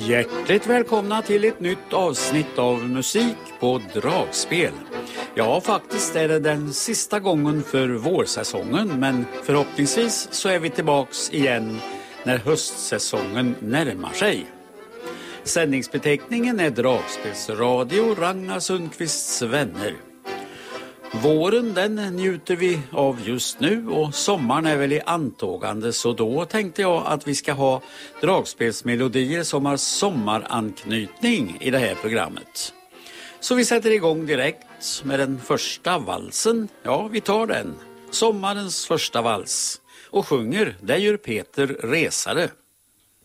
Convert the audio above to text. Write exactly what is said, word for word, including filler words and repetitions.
Hjärtligt välkomna till ett nytt avsnitt av musik på Dragspel. Ja, faktiskt är det den sista gången för vårsäsongen, men förhoppningsvis så är vi tillbaks igen när höstsäsongen närmar sig. Sändningsbeteckningen är Dragspelsradio, Ragnar Sundqvists vänner. Våren den njuter vi av just nu och sommaren är väl i antågande, så då tänkte jag att vi ska ha dragspelsmelodier som har sommaranknytning i det här programmet. Så vi sätter igång direkt med den första valsen. Ja, vi tar den. Sommarens första vals. Och sjunger, det gör Peter Resare.